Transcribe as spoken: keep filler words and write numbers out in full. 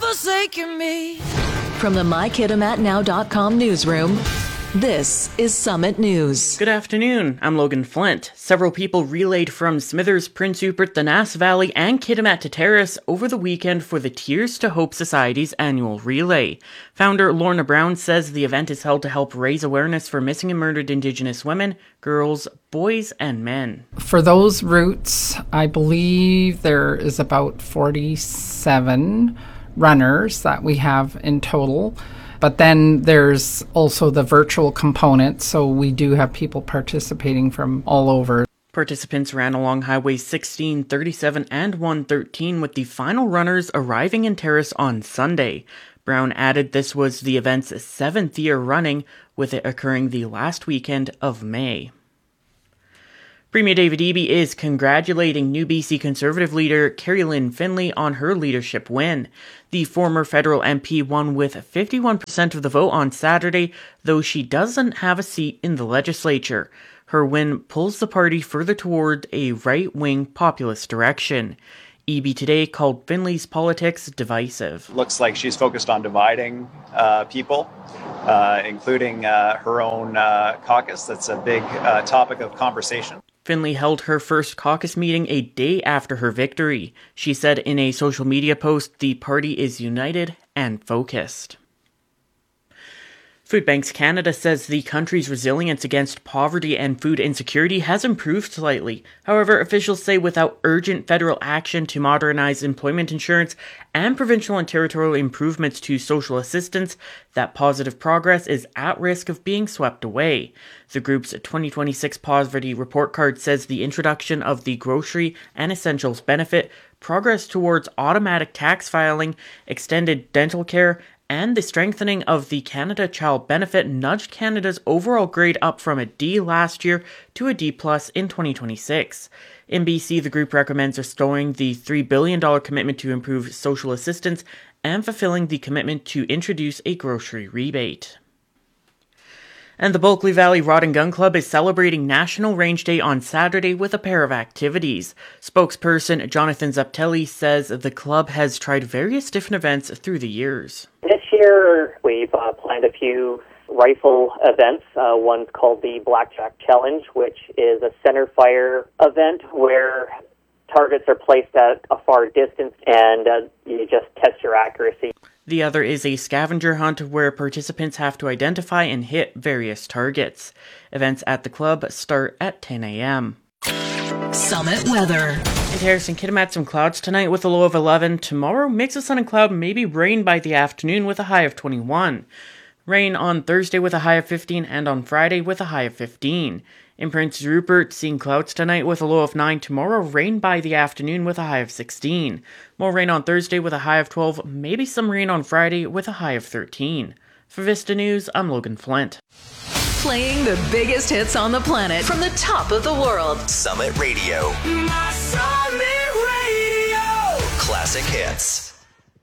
forsaken me. From the my kitimat now dot com newsroom, this is Summit News. Good afternoon, I'm Logan Flint. Several people relayed from Smithers, Prince Rupert, the Nass Valley, and Kitimat to Terrace over the weekend for the Tears to Hope Society's annual relay. Founder Lorna Brown says the event is held to help raise awareness for missing and murdered Indigenous women, girls, boys, and men. For those routes, I believe there is about forty-seven runners that we have in total. But then there's also the virtual component, so we do have people participating from all over. Participants ran along Highways sixteen, thirty-seven, and one thirteen, with the final runners arriving in Terrace on Sunday. Brown added this was the event's seventh year running, with it occurring the last weekend of May. Premier David Eby is congratulating new B C Conservative leader Kerry Lynn Finlay on her leadership win. The former federal M P won with fifty-one percent of the vote on Saturday, though she doesn't have a seat in the legislature. Her win pulls the party further toward a right-wing populist direction. Eby today called Finlay's politics divisive. Looks like she's focused on dividing uh, people, uh, including uh, her own uh, caucus. That's a big uh, topic of conversation. Finlay held her first caucus meeting a day after her victory. She said in a social media post, the party is united and focused. Food Banks Canada says the country's resilience against poverty and food insecurity has improved slightly. However, officials say without urgent federal action to modernize employment insurance and provincial and territorial improvements to social assistance, that positive progress is at risk of being swept away. The group's twenty twenty-six Poverty Report Card says the introduction of the Grocery and Essentials Benefit, progress towards automatic tax filing, extended dental care, and the strengthening of the Canada Child Benefit nudged Canada's overall grade up from a D last year to a D plus in twenty twenty-six. In B C, the group recommends restoring the three billion dollars commitment to improve social assistance and fulfilling the commitment to introduce a grocery rebate. And the Bulkley Valley Rod and Gun Club is celebrating National Range Day on Saturday with a pair of activities. Spokesperson Jonathan Zaptelli says the club has tried various different events through the years. This year, we've uh, planned a few rifle events. Uh, one's called the Blackjack Challenge, which is a center fire event where targets are placed at a far distance and uh, you just test your accuracy. The other is a scavenger hunt where participants have to identify and hit various targets. Events at the club start at ten a.m. Summit weather. In Terrace and Kitimat, some clouds tonight with a low of eleven. Tomorrow, mix of sun and cloud, maybe rain by the afternoon with a high of twenty-one. Rain on Thursday with a high of fifteen, and on Friday with a high of fifteen. In Prince Rupert, seeing clouds tonight with a low of nine. Tomorrow, rain by the afternoon with a high of sixteen. More rain on Thursday with a high of twelve. Maybe some rain on Friday with a high of thirteen. For Vista News, I'm Logan Flint. Playing the biggest hits on the planet from the top of the world. Summit Radio. My Summit Radio. Classic hits.